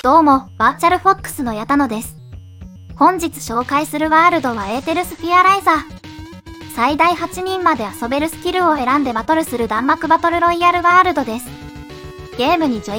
どうも、バーチャルフォックスの矢田野です。本日紹介するワールドはエーテルスフィアライザー。最大8人まで遊べるスキルを選んでバトルする弾幕バトルロイヤルワールドです。ゲームにジョイ